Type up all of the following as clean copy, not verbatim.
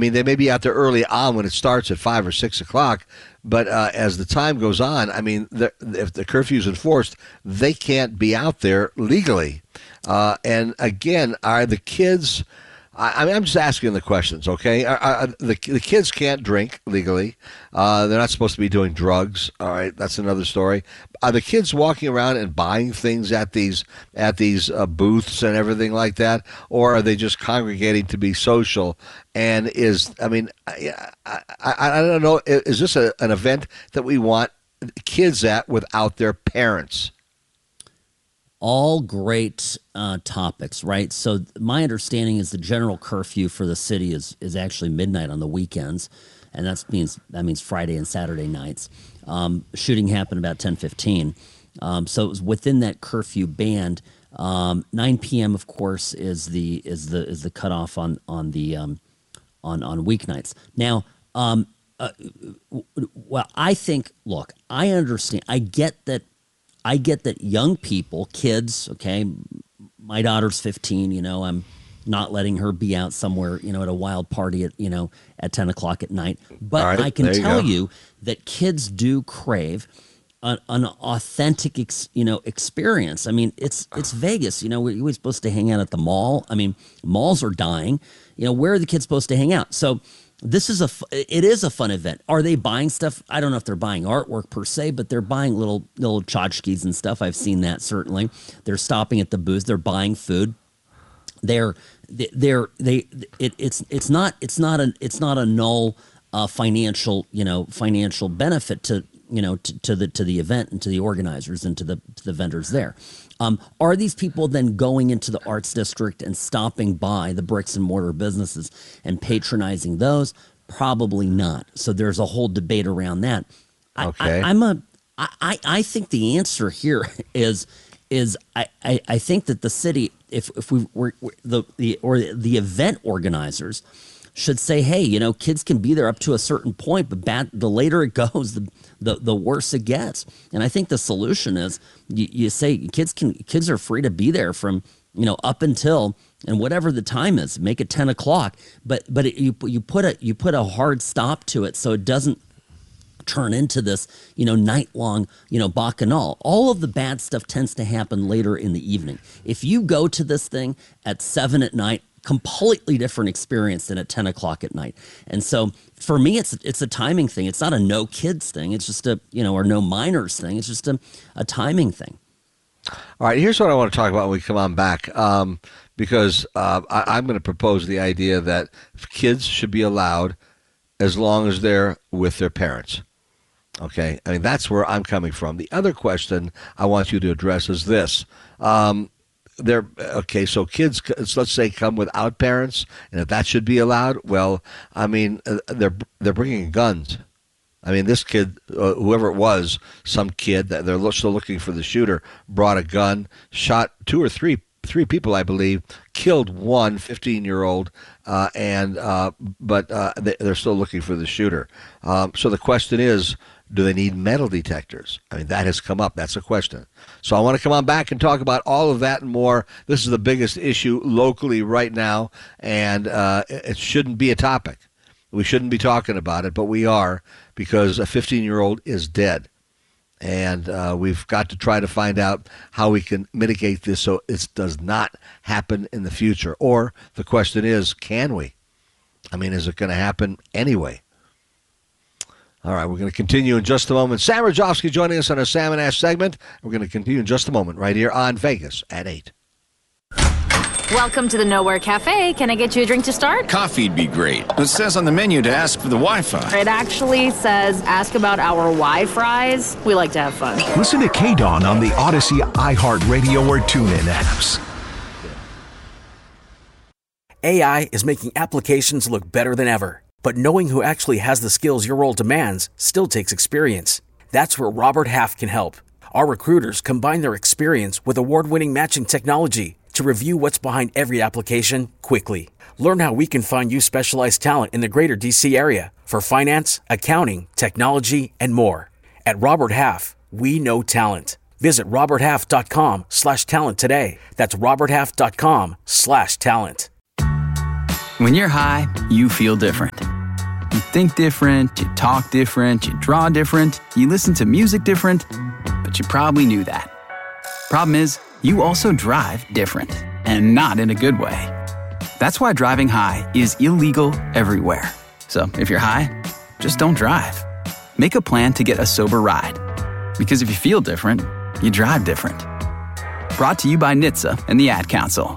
mean, they may be out there early on when it starts at 5 or 6 o'clock, but as the time goes on, I mean, if the curfew is enforced, they can't be out there legally. And again, are the kids? I mean, I'm just asking the questions, okay? The kids can't drink legally. They're not supposed to be doing drugs. All right, that's another story. Are the kids walking around and buying things at these booths and everything like that, or are they just congregating to be social? And I don't know. Is this an event that we want kids at without their parents? All great topics, right? So my understanding is the general curfew for the city is actually midnight on the weekends, and that means Friday and Saturday nights. Shooting happened about 10:15, so it was within that curfew band. 9 p.m. of course is the cutoff on weeknights. Now, well, I think. Look, I understand. I get that young people, kids, okay, my daughter's 15, I'm not letting her be out somewhere, at a wild party at 10 o'clock at night. But right, I can tell you that kids do crave an authentic, experience. I mean, it's Vegas, we're supposed to hang out at the mall. I mean, malls are dying. Where are the kids supposed to hang out? So it is a fun event. Are they buying stuff? I don't know if they're buying artwork per se, but they're buying little tchotchkes and stuff. I've seen that certainly. They're stopping at the booths. They're buying food. It's not a null financial benefit to the event and to the organizers and to the vendors there. Are these people then going into the arts district and stopping by the bricks and mortar businesses and patronizing those? Probably not. So there's a whole debate around that. Okay. I think the answer here is I think that the city, if we were the event organizers should say, hey, kids can be there up to a certain point, but the later it goes, the worse it gets. And I think the solution is you say kids are free to be there from up until, and whatever the time is, make it 10 o'clock. But you put a hard stop to it so it doesn't turn into this night long bacchanal. All of the bad stuff tends to happen later in the evening. If you go to this thing at 7 at night, completely different experience than at 10 o'clock at night. And so for me, it's a timing thing. It's not a no kids thing. It's just or no minors thing. It's just a timing thing. All right, here's what I want to talk about when we come on back, because I'm going to propose the idea that kids should be allowed as long as they're with their parents. Okay, I mean, that's where I'm coming from. The other question I want you to address is this. So kids, let's say, come without parents, and if that should be allowed, well, I mean, they're bringing guns. I mean, this kid, whoever it was, some kid that they're still looking for the shooter, brought a gun, shot two or three people, I believe, killed one 15-year-old, but they're still looking for the shooter. So the question is, do they need metal detectors? I mean, that has come up. That's a question. So I want to come on back and talk about all of that and more. This is the biggest issue locally right now, and it shouldn't be a topic. We shouldn't be talking about it, but we are, because a 15-year-old is dead. And we've got to try to find out how we can mitigate this so it does not happen in the future. Or the question is, can we? I mean, is it going to happen anyway? All right, we're going to continue in just a moment. Sam Rajovsky joining us on our Sam and Ash segment. We're going to continue in just a moment right here on Vegas at 8. Welcome to the Nowhere Cafe. Can I get you a drink to start? Coffee'd be great. It says on the menu to ask for the Wi-Fi. It actually says ask about our Wi-Fries. We like to have fun. Listen to KDON on the Odyssey, iHeartRadio, or TuneIn apps. AI is making applications look better than ever. But knowing who actually has the skills your role demands still takes experience. That's where Robert Half can help. Our recruiters combine their experience with award-winning matching technology to review what's behind every application quickly. Learn how we can find you specialized talent in the greater D.C. area for finance, accounting, technology, and more. At Robert Half, we know talent. Visit roberthalf.com/talent today. That's roberthalf.com/talent. When you're high, you feel different. You think different, you talk different, you draw different, you listen to music different, but you probably knew that. Problem is, you also drive different, and not in a good way. That's why driving high is illegal everywhere. So if you're high, just don't drive. Make a plan to get a sober ride. Because if you feel different, you drive different. Brought to you by NHTSA and the Ad Council.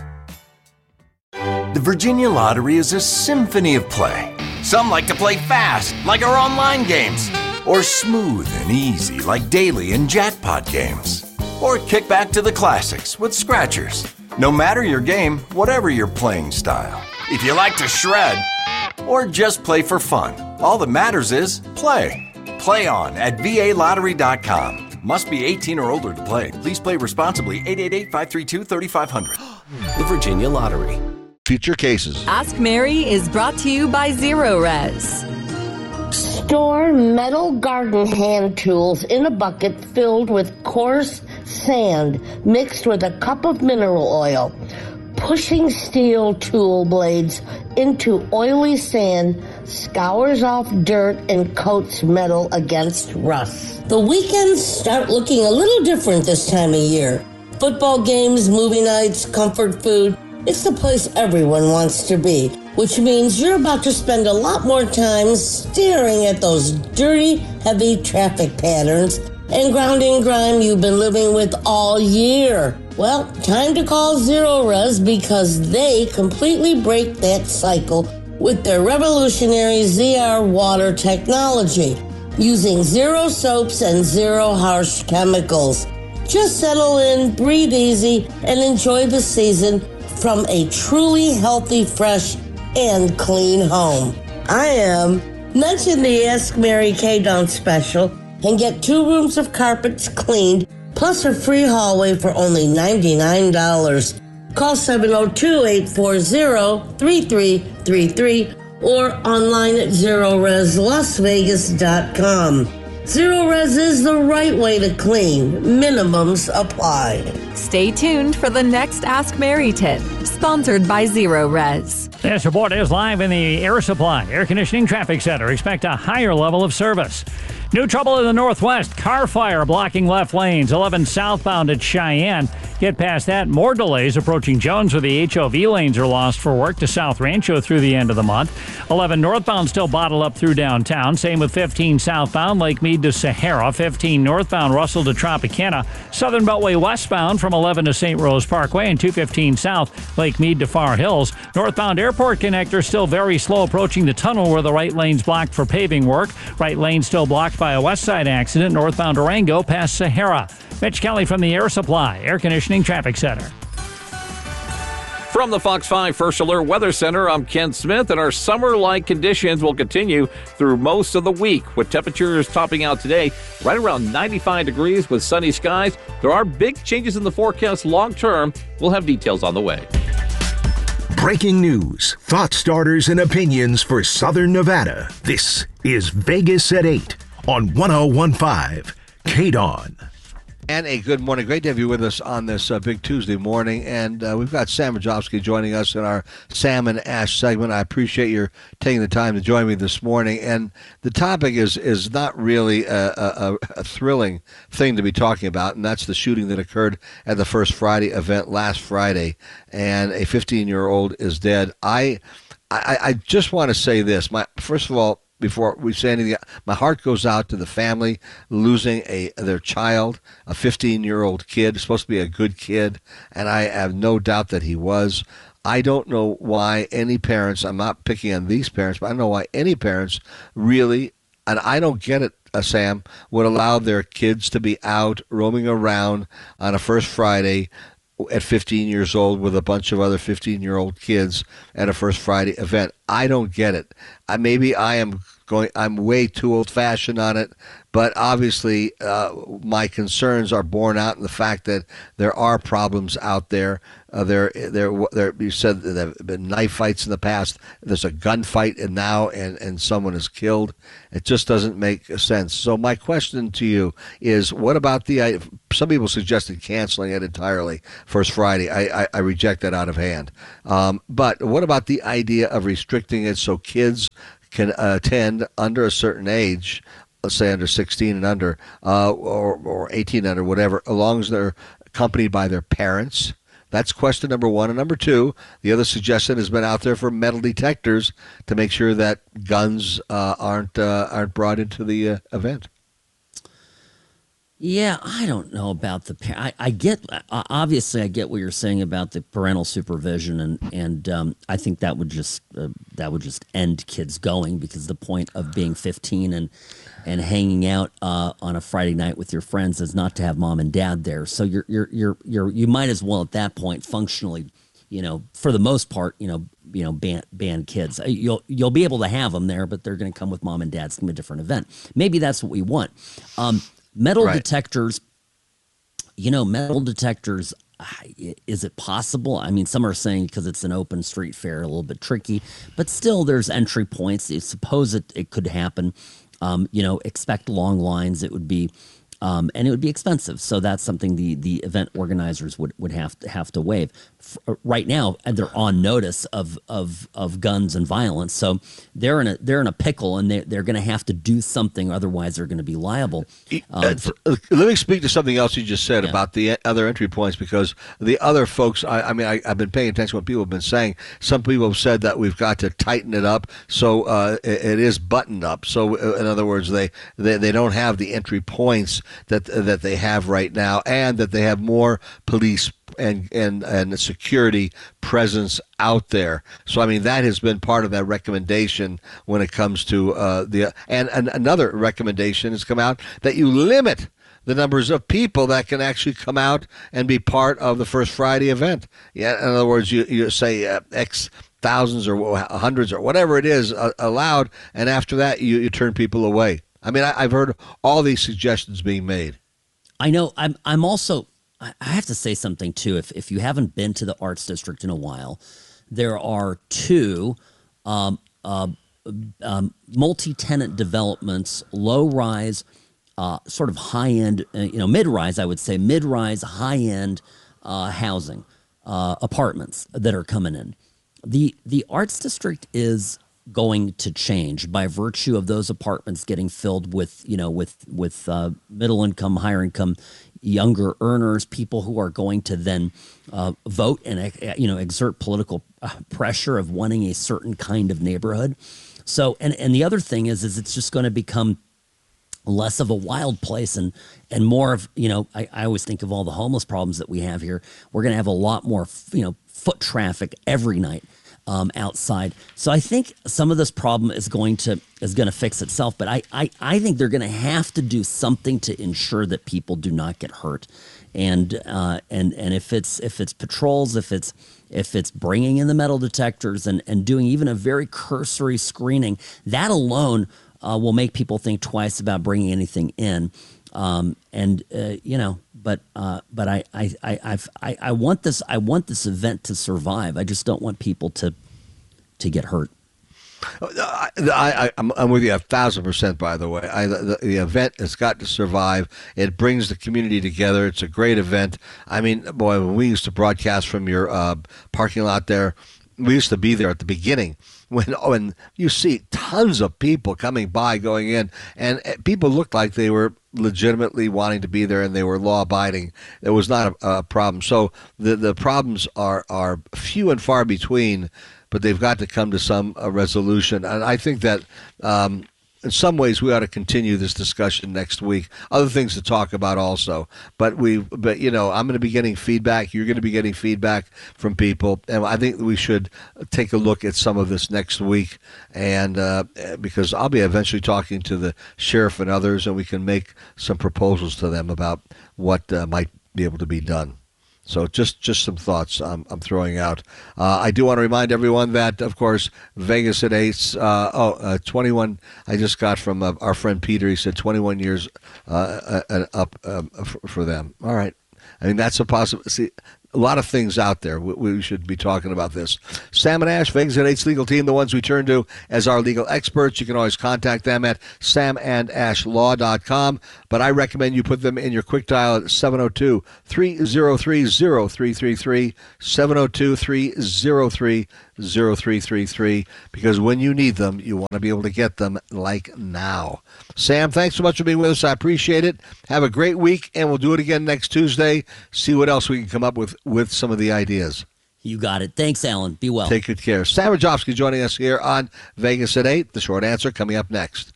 The Virginia Lottery is a symphony of play. Some like to play fast, like our online games, or smooth and easy, like daily and jackpot games. Or kick back to the classics with scratchers. No matter your game, whatever your playing style. If you like to shred, or just play for fun, all that matters is play. Play on at VALottery.com. Must be 18 or older to play. Please play responsibly. 888-532-3500. The Virginia Lottery. Future cases. Ask Mary is brought to you by Zero Res. Store metal garden hand tools in a bucket filled with coarse sand mixed with a cup of mineral oil. Pushing steel tool blades into oily sand scours off dirt and coats metal against rust. The weekends start looking a little different this time of year. Football games, movie nights, comfort food. It's the place everyone wants to be, which means you're about to spend a lot more time staring at those dirty, heavy traffic patterns and ground and grime you've been living with all year. Well, time to call Zero Res because they completely break that cycle with their revolutionary ZR water technology, using zero soaps and zero harsh chemicals. Just settle in, breathe easy, and enjoy the season from a truly healthy, fresh, and clean home. I am. Mention the Ask Mary K-Down special and get 2 rooms of carpets cleaned, plus a free hallway for only $99. Call 702-840-3333 or online at ZeroResLasVegas.com. Zero Res is the right way to clean. Minimums apply. Stay tuned for the next Ask Mary tip, sponsored by Zero Res. This report is live in the Air Supply Air Conditioning Traffic Center. Expect a higher level of service. New trouble in the northwest. Car fire blocking left lanes. 11 southbound at Cheyenne. Get past that. More delays approaching Jones where the HOV lanes are lost for work to South Rancho through the end of the month. 11 northbound still bottled up through downtown. Same with 15 southbound Lake Mead to Sahara. 15 northbound Russell to Tropicana. Southern Beltway westbound from 11 to St. Rose Parkway and 215 south Lake Mead to Far Hills. Northbound airport connector still very slow approaching the tunnel where the right lane's blocked for paving work. Right lane still blocked by a west side accident northbound Durango past Sahara. Mitch Kelly from the Air Supply Air Conditioning Traffic Center. From the Fox 5 First Alert Weather Center, I'm Ken Smith, and our summer-like conditions will continue through most of the week, with temperatures topping out today right around 95 degrees with sunny skies. There are big changes in the forecast long-term. We'll have details on the way. Breaking news, thought starters, and opinions for Southern Nevada. This is Vegas at 8 on 101.5 KDON. And a good morning. Great to have you with us on this big Tuesday morning. And we've got Sam Majowski joining us in our Sam and Ash segment. I appreciate your taking the time to join me this morning. And the topic is not really a thrilling thing to be talking about, and that's the shooting that occurred at the First Friday event last Friday, and a 15-year-old is dead. I just want to say this. First of all, before we say anything, my heart goes out to the family losing their child, a 15-year-old kid, supposed to be a good kid, and I have no doubt that he was. I don't know why any parents, I'm not picking on these parents, but I don't know why any parents really, and I don't get it, Sam, would allow their kids to be out roaming around on a First Friday at 15 years old with a bunch of other 15-year-old kids at a First Friday event. I don't get it. Maybe I'm way too old-fashioned on it, but obviously my concerns are borne out in the fact that there are problems out there. You said there have been knife fights in the past. There's a gunfight now, and someone is killed. It just doesn't make sense. So my question to you is, what about some people suggested canceling it entirely, First Friday. I reject that out of hand. But what about the idea of restricting it so kids can attend under a certain age, let's say under 16 and under, or 18 and under, whatever, as long as they're accompanied by their parents? That's question number one. And number two, the other suggestion has been out there for metal detectors to make sure that guns aren't brought into the event. Yeah, I don't know about the. I get, obviously, I get what you're saying about the parental supervision, and I think that would just end kids going, because the point of being 15 and hanging out on a Friday night with your friends is not to have mom and dad there. So you might as well at that point functionally, for the most part, ban kids. You'll be able to have them there, but they're going to come with mom and dad. It's going to be a different event. Maybe that's what we want. Metal detectors, metal detectors, is it possible? I mean, some are saying because it's an open street fair, a little bit tricky, but still there's entry points. You suppose it could happen. Expect long lines. It would be, and it would be expensive. So that's something the event organizers would have to waive. Right now, they're on notice of guns and violence, so they're in a pickle, and they're going to have to do something, otherwise they're going to be liable. Let me speak to something else you just said about the other entry points, because the other folks, I've been paying attention to what people have been saying. Some people have said that we've got to tighten it up so it is buttoned up. So in other words, they don't have the entry points that they have right now, and that they have more police and security presence out there. So that has been part of that recommendation when it comes to and another recommendation has come out that you limit the numbers of people that can actually come out and be part of the First Friday event. Yeah, in other words, you say X thousands or hundreds or whatever it is allowed, and after that you turn people away. I've heard all these suggestions being made. I know. I'm also. I have to say something too. If you haven't been to the Arts District in a while, there are two multi-tenant developments, low-rise, sort of high-end, mid-rise, I would say, mid-rise, high-end housing, apartments that are coming in. The Arts District is going to change by virtue of those apartments getting filled with middle income, higher income, younger earners, people who are going to then vote and exert political pressure of wanting a certain kind of neighborhood. So and the other thing is it's just going to become less of a wild place and more of, I always think of all the homeless problems that we have here. We're going to have a lot more foot traffic every night outside. So I think some of this problem is going to fix itself, but I think they're going to have to do something to ensure that people do not get hurt. And if it's patrols, if it's bringing in the metal detectors and doing even a very cursory screening, that alone will make people think twice about bringing anything in. But I want this event to survive. I just don't want people to get hurt. I'm with you 1,000%. By the way, the event has got to survive. It brings the community together. It's a great event. Boy, when we used to broadcast from your parking lot there, we used to be there at the beginning when you see tons of people coming by, going in, and people looked like they were legitimately wanting to be there and they were law-abiding. It was not a problem. So the problems are few and far between, but they've got to come to some resolution. And I think that in some ways we ought to continue this discussion next week. Other things to talk about also. But I'm going to be getting feedback. You're going to be getting feedback from people, and I think we should take a look at some of this next week. And because I'll be eventually talking to the sheriff and others, and we can make some proposals to them about what might be able to be done. So just some thoughts I'm throwing out. I do want to remind everyone that, of course, Vegas at 8. 21. I just got from our friend Peter. He said 21 years and up for them. All right. I mean, that's a possibility. See, a lot of things out there. We should be talking about this. Sam and Ash, Vegas at 8's legal team, the ones we turn to as our legal experts. You can always contact them at samandashlaw.com. But I recommend you put them in your quick dial at 702-303-0333, 702-303-0333, because when you need them, you want to be able to get them like now. Sam, thanks so much for being with us. I appreciate it. Have a great week, and we'll do it again next Tuesday. See what else we can come up with some of the ideas. You got it. Thanks, Alan. Be well. Take good care. Sam Rajovsky joining us here on Vegas at 8. The short answer coming up next.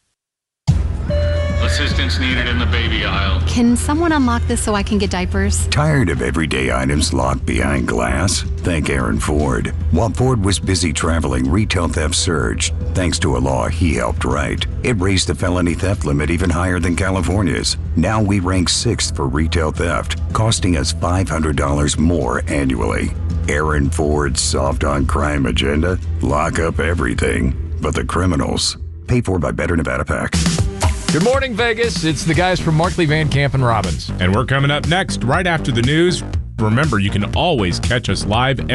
Assistance needed in the baby aisle. Can someone unlock this so I can get diapers? Tired of everyday items locked behind glass? Thank Aaron Ford. While Ford was busy traveling, retail theft surged. Thanks to a law he helped write. It raised the felony theft limit even higher than California's. Now we rank 6th for retail theft, costing us $500 more annually. Aaron Ford's soft on crime agenda? Lock up everything but the criminals. Paid for by Better Nevada PAC. Good morning, Vegas. It's the guys from Markley, Van Camp, and Robbins. And we're coming up next right after the news. Remember, you can always catch us live